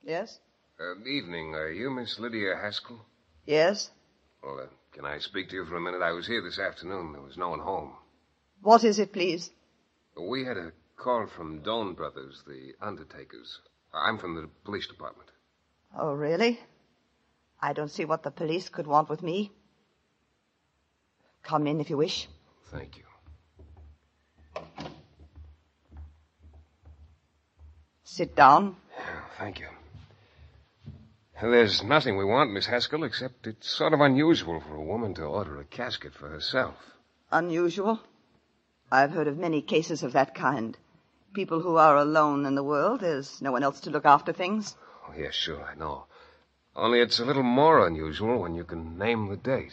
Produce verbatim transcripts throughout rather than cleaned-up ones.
Yes? Uh, evening. Are you Miss Lydia Haskell? Yes. Well, uh, can I speak to you for a minute? I was here this afternoon. There was no one home. What is it, please? We had a call from Doan Brothers, the undertakers. I'm from the police department. Oh, really? I don't see what the police could want with me. Come in if you wish. Thank you. Sit down. Yeah, thank you. There's nothing we want, Miss Haskell, except it's sort of unusual for a woman to order a casket for herself. Unusual? I've heard of many cases of that kind. People who are alone in the world, there's no one else to look after things. Oh, yes, sure, I know. Only it's a little more unusual when you can name the date.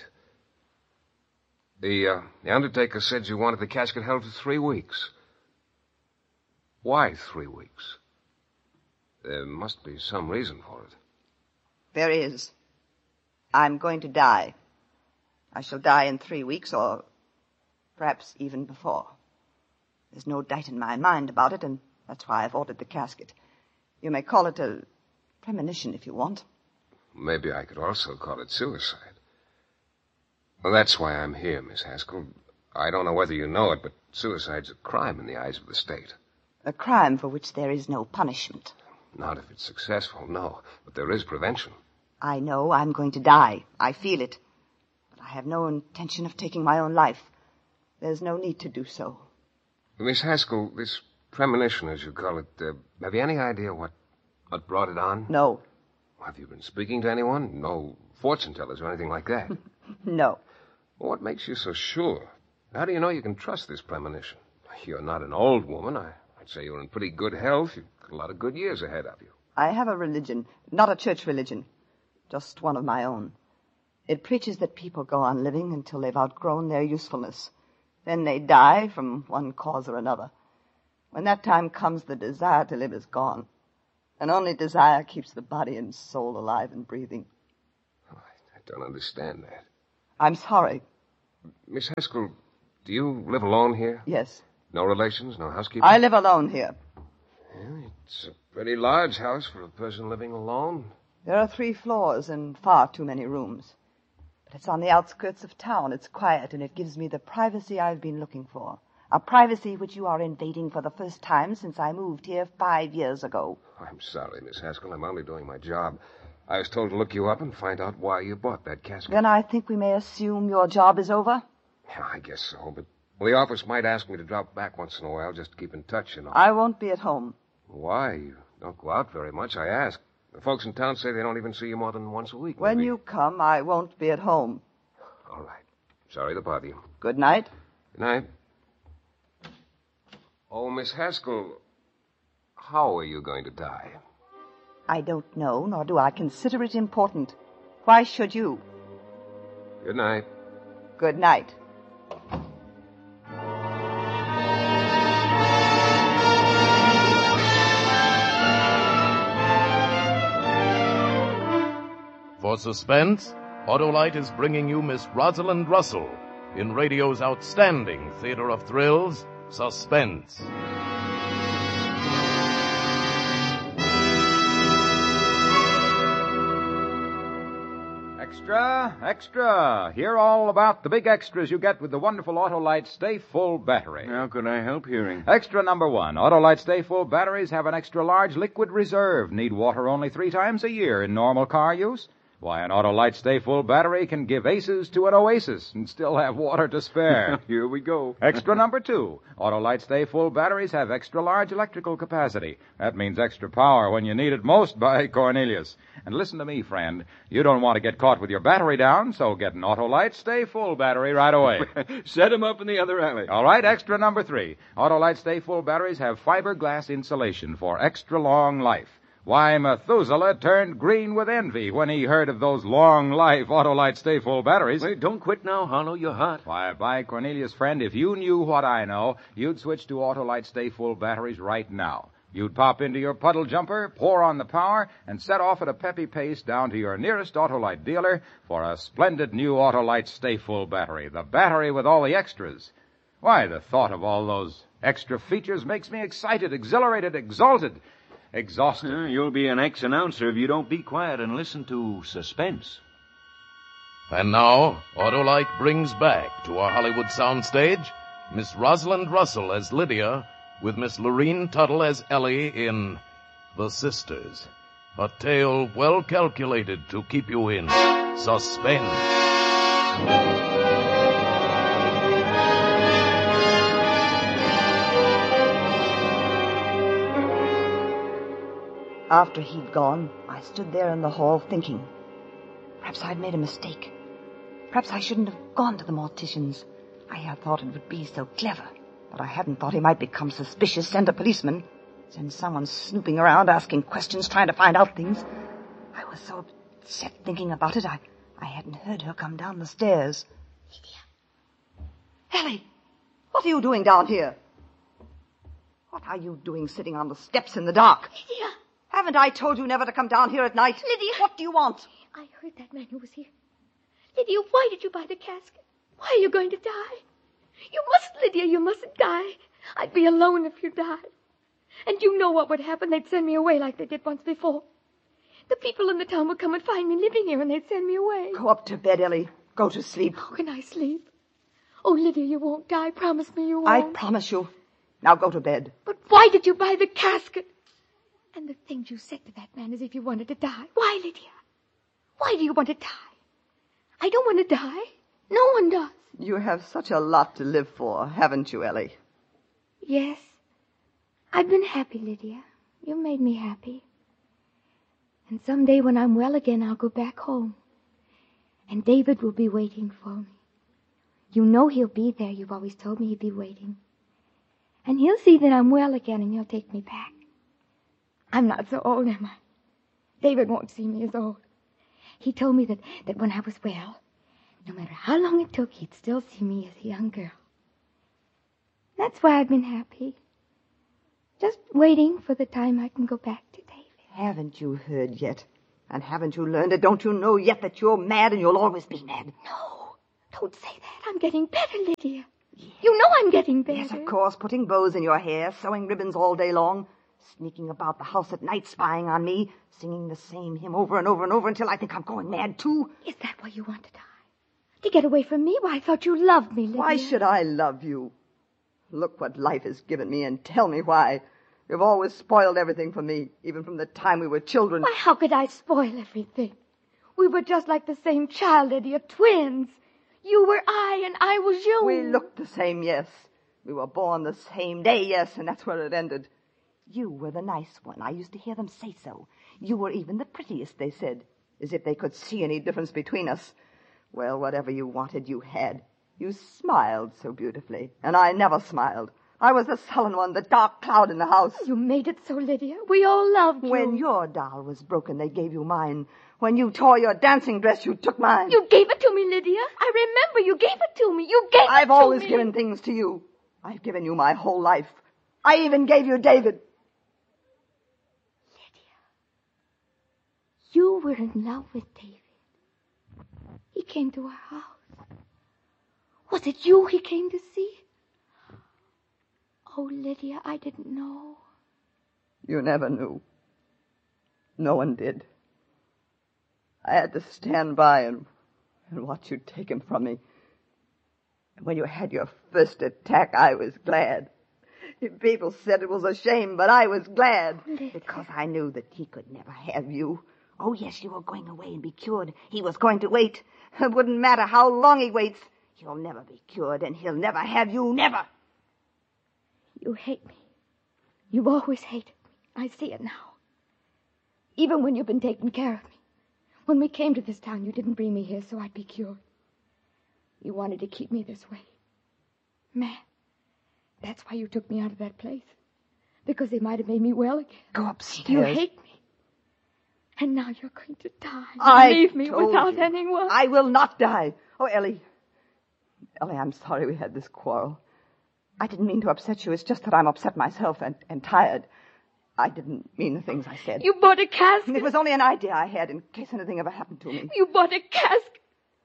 The, uh, the undertaker said you wanted the casket held for three weeks. Why three weeks? There must be some reason for it. There is. I'm going to die. I shall die in three weeks, or perhaps even before. There's no doubt in my mind about it, and that's why I've ordered the casket. You may call it a premonition if you want. Maybe I could also call it suicide. Well, that's why I'm here, Miss Haskell. I don't know whether you know it, but suicide's a crime in the eyes of the state. A crime for which there is no punishment. Not if it's successful, no. But there is prevention. I know I'm going to die. I feel it. But I have no intention of taking my own life. There's no need to do so. Miss Haskell, this premonition, as you call it, uh, have you any idea what, what brought it on? No. Have you been speaking to anyone? No fortune tellers or anything like that? No. Well, what makes you so sure? How do you know you can trust this premonition? You're not an old woman. I, I'd say you're in pretty good health. You've got a lot of good years ahead of you. I have a religion, not a church religion, just one of my own. It preaches that people go on living until they've outgrown their usefulness. Then they die from one cause or another. When that time comes, the desire to live is gone. And only desire keeps the body and soul alive and breathing. Oh, I, I don't understand that. I'm sorry. Miss Haskell, do you live alone here? Yes. No relations, no housekeeping? I live alone here. Yeah, it's a pretty large house for a person living alone. There are three floors and far too many rooms. But it's on the outskirts of town. It's quiet, and it gives me the privacy I've been looking for. A privacy which you are invading for the first time since I moved here five years ago. I'm sorry, Miss Haskell. I'm only doing my job. I was told to look you up and find out why you bought that casket. Then I think we may assume your job is over? Yeah, I guess so, but well, the office might ask me to drop back once in a while just to keep in touch, you know. I won't be at home. Why? You don't go out very much, I ask. The folks in town say they don't even see you more than once a week. When maybe. you come, I won't be at home. All right. Sorry to bother you. Good night. Good night. Oh, Miss Haskell, how are you going to die? I don't know, nor do I consider it important. Why should you? Good night. Good night. For suspense, Autolite is bringing you Miss Rosalind Russell in radio's outstanding theater of thrills, Suspense. Extra, extra. Hear all about the big extras you get with the wonderful Autolite Stay Full battery. How could I help hearing? Extra number one. Autolite Stay Full batteries have an extra large liquid reserve. Need water only three times a year in normal car use. Why, an Autolite Stay Full battery can give aces to an oasis and still have water to spare. Here we go. Extra number two. Autolite Stay Full batteries have extra large electrical capacity. That means extra power when you need it most by Cornelius. And listen to me, friend. You don't want to get caught with your battery down, so get an Autolite Stay Full battery right away. Set him up in the other alley. All right, extra number three. Autolite Stay Full batteries have fiberglass insulation for extra long life. Why, Methuselah turned green with envy when he heard of those long-life Autolite Stay Full batteries. Wait, don't quit now, Harlow. You're hot. Why, by Cornelius, friend, if you knew what I know, you'd switch to Autolite Stay Full batteries right now. You'd pop into your puddle jumper, pour on the power, and set off at a peppy pace down to your nearest Autolite dealer for a splendid new Autolite Stay Full battery, the battery with all the extras. Why, the thought of all those extra features makes me excited, exhilarated, exalted. exhausted. Uh, you'll be an ex-announcer if you don't be quiet and listen to Suspense. And now, Autolite brings back to our Hollywood soundstage Miss Rosalind Russell as Lydia with Miss Lorene Tuttle as Ellie in The Sisters, a tale well calculated to keep you in suspense. After he'd gone, I stood there in the hall thinking. Perhaps I'd made a mistake. Perhaps I shouldn't have gone to the mortician's. I had thought it would be so clever, but I hadn't thought he might become suspicious, send a policeman, send someone snooping around, asking questions, trying to find out things. I was so upset thinking about it, I, I hadn't heard her come down the stairs. Lydia. Ellie, what are you doing down here? What are you doing sitting on the steps in the dark? Lydia. Haven't I told you never to come down here at night? Lydia. What do you want? I heard that man who was here. Lydia, why did you buy the casket? Why are you going to die? You mustn't, Lydia, you mustn't die. I'd be alone if you died. And you know what would happen. They'd send me away like they did once before. The people in the town would come and find me living here and they'd send me away. Go up to bed, Ellie. Go to sleep. How can I sleep? Oh, Lydia, you won't die. Promise me you won't. I promise you. Now go to bed. But why did you buy the casket? And the things you said to that man as if you wanted to die. Why, Lydia? Why do you want to die? I don't want to die. No one does. You have such a lot to live for, haven't you, Ellie? Yes. I've been happy, Lydia. You made me happy. And someday when I'm well again, I'll go back home. And David will be waiting for me. You know he'll be there. You've always told me he'd be waiting. And he'll see that I'm well again and he'll take me back. I'm not so old, am I? David won't see me as old. He told me that, that when I was well, no matter how long it took, he'd still see me as a young girl. That's why I've been happy. Just waiting for the time I can go back to David. Haven't you heard yet? And haven't you learned it? Don't you know yet that you're mad and you'll always be mad? No, don't say that. I'm getting better, Lydia. Yes. You know I'm getting better. Yes, of course, putting bows in your hair, sewing ribbons all day long, sneaking about the house at night, spying on me, singing the same hymn over and over and over until I think I'm going mad, too. Is that why you want to die? To get away from me? Why, I thought you loved me, Lydia. Why should I love you? Look what life has given me and tell me why. You've always spoiled everything for me, even from the time we were children. Why, how could I spoil everything? We were just like the same child, Lydia, twins. You were I and I was you. We looked the same, yes. We were born the same day, yes, and that's where it ended. You were the nice one. I used to hear them say so. You were even the prettiest, they said, as if they could see any difference between us. Well, whatever you wanted, you had. You smiled so beautifully, and I never smiled. I was the sullen one, the dark cloud in the house. You made it so, Lydia. We all loved you. When your doll was broken, they gave you mine. When you tore your dancing dress, you took mine. You gave it to me, Lydia. I remember you gave it to me. You gave I've it to me. I've always given things to you. I've given you my whole life. I even gave you David. Lydia, you were in love with David. He came to our house. Was it you he came to see? Oh, Lydia, I didn't know. You never knew. No one did. I had to stand by and, and watch you take him from me. And when you had your first attack, I was glad. People said it was a shame, but I was glad. Lydia. Because I knew that he could never have you. Oh, yes, you were going away and be cured. He was going to wait. It wouldn't matter how long he waits. He'll never be cured, and he'll never have you, never. You hate me. You've always hated me. I see it now. Even when you've been taking care of me. When we came to this town, you didn't bring me here so I'd be cured. You wanted to keep me this way. Man, that's why you took me out of that place. Because they might have made me well again. Go upstairs. You hate me. And now you're going to die. I Leave me told without you. anyone. I will not die. Oh, Ellie. Ellie, I'm sorry we had this quarrel. I didn't mean to upset you. It's just that I'm upset myself and, and tired. I didn't mean the things I said. You bought a casket. It was only an idea I had in case anything ever happened to me. You bought a casket.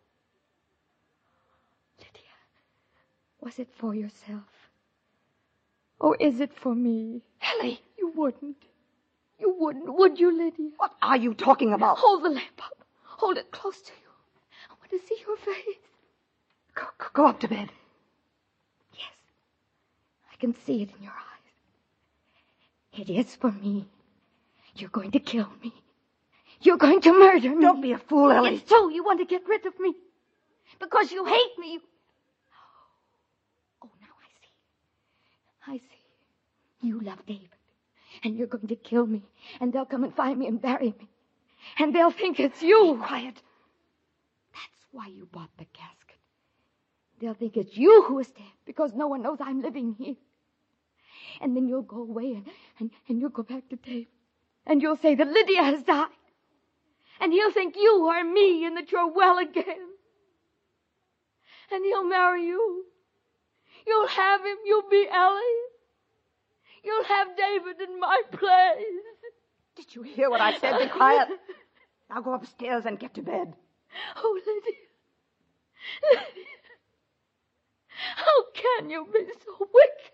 Lydia, was it for yourself? Or is it for me? Ellie. You wouldn't. You wouldn't, would you, Lydia? What are you talking about? Hold the lamp up. Hold it close to you. I want to see your face. Go, go up to bed. Yes. I can see it in your eyes. It is for me. You're going to kill me. You're going to murder me. Don't be a fool, Ellie. It's true. You want to get rid of me. Because you hate me. Oh, now I see. I see. You love David. And you're going to kill me. And they'll come and find me and bury me. And they'll think it's you. Be quiet. That's why you bought the casket. They'll think it's you who is dead. Because no one knows I'm living here. And then you'll go away and, and, and you'll go back to David. And you'll say that Lydia has died. And he'll think you are me and that you're well again. And he'll marry you. You'll have him. You'll be Ellie. You'll have David in my place. Did you hear what I said? Be quiet. Now go upstairs and get to bed. Oh, Lydia. Lydia. How can you be so wicked?